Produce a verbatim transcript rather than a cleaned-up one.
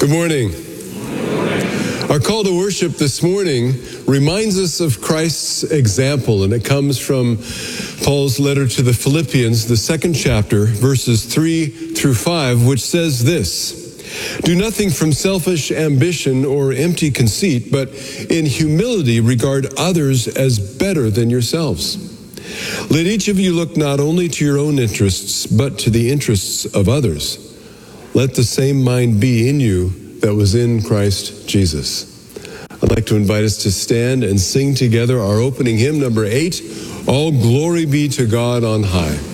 Good morning. Our call to worship this morning reminds us of Christ's example, and it comes from Paul's letter to the Philippians, the second chapter, verses three through five, which says this: "Do nothing from selfish ambition or empty conceit, but in humility regard others as better than yourselves. Let each of you look not only to your own interests, but to the interests of others. Let the same mind be in you that was in Christ Jesus." I'd like to invite us to stand and sing together our opening hymn, number eight, "All Glory Be to God on High."